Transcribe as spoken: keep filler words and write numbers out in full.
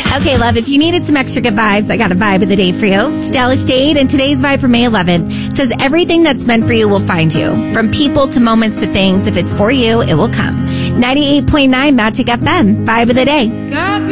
Okay, love, if you needed some extra good vibes, I got a vibe of the day for you. Stylish Jade, and today's vibe for May eleventh says everything that's meant for you will find you. From people to moments to things, if it's for you, it will come. ninety-eight point nine Magic F M, vibe of the day.